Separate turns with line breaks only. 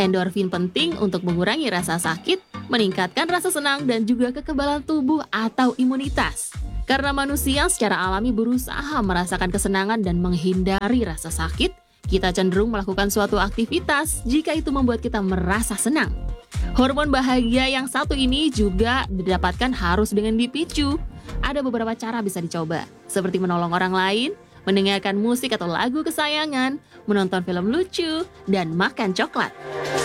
Endorfin penting untuk mengurangi rasa sakit, meningkatkan rasa senang, dan juga kekebalan tubuh atau imunitas. Karena manusia secara alami berusaha merasakan kesenangan dan menghindari rasa sakit, kita cenderung melakukan suatu aktivitas jika itu membuat kita merasa senang. Hormon bahagia yang satu ini juga didapatkan harus dengan dipicu. Ada beberapa cara bisa dicoba, seperti menolong orang lain, mendengarkan musik atau lagu kesayangan, menonton film lucu, dan makan coklat.